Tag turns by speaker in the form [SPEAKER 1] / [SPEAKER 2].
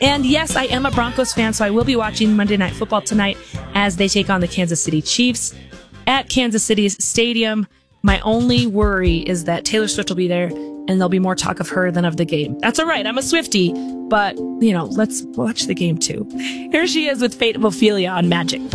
[SPEAKER 1] And yes, I am a Broncos fan, so I will be watching Monday Night Football tonight as they take on the Kansas City Chiefs at Kansas City's stadium. My only worry is that Taylor Swift will be there and there'll be more talk of her than of the game. That's all right. I'm a Swiftie, but, let's watch the game too. Here she is with Fate of Ophelia on Magic.